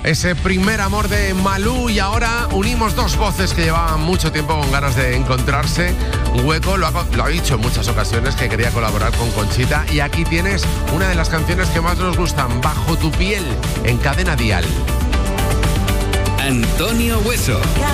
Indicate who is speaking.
Speaker 1: Ese primer amor de Malú, y ahora unimos dos voces que llevaban mucho tiempo con ganas de encontrarse un hueco. Lo ha dicho en muchas ocasiones que quería colaborar con Conchita, y aquí tienes una de las canciones que más nos gustan, Bajo tu piel, en Cadena Dial.
Speaker 2: Antonio Hueso.